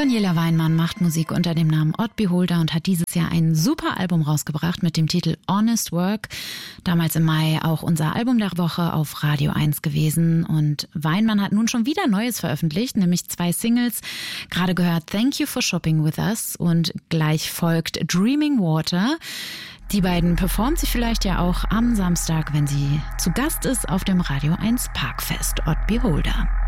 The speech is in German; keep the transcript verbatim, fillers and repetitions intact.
Daniela Weinmann macht Musik unter dem Namen Odd Beholder und hat dieses Jahr ein super Album rausgebracht mit dem Titel Honest Work. Damals im Mai auch unser Album der Woche auf Radio eins gewesen. Und Weinmann hat nun schon wieder Neues veröffentlicht, nämlich zwei Singles. Gerade gehört Thank You for Shopping With Us und gleich folgt Dreaming Water. Die beiden performt sie vielleicht ja auch am Samstag, wenn sie zu Gast ist auf dem Radio eins Parkfest. Odd Beholder.